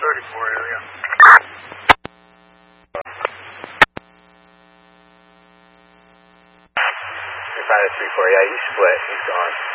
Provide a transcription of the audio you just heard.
34 area. 35 to 34, yeah, he's split. He's gone.